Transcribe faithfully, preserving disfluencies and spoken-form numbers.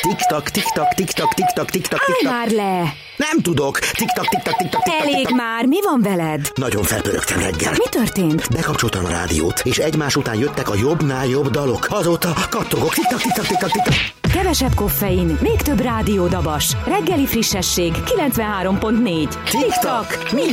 Tik-tak, tik-tak, tik-tak, tik-tak, tik-tak, Állj tik-tak. már le! Nem tudok. Tik-tak, tik-tak, tik-tak, tik-tak. Elég tik-tak. már, mi van veled? Nagyon felpörögtem reggel. Mi történt? Bekapcsoltam a rádiót, és egymás után jöttek a jobbnál jobb dalok. Azóta kattogok. Tik-tak, tik-tak, tik-tak, tik-tak. Kevesebb koffein, még több rádiódabas. Reggeli frissesség, kilencvenhárom pont négy. Tik-tak.